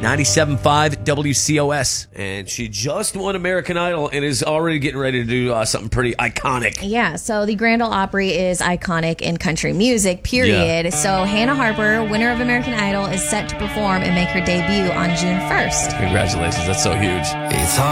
97.5 WCOS. And she just won American Idol and is already getting ready to do something pretty iconic. Yeah, so the Grand Ole Opry is iconic in country music, period. Yeah. So Hannah Harper, winner of American Idol, is set to perform and make her debut on June 1st. Congratulations. That's so huge. It's hard.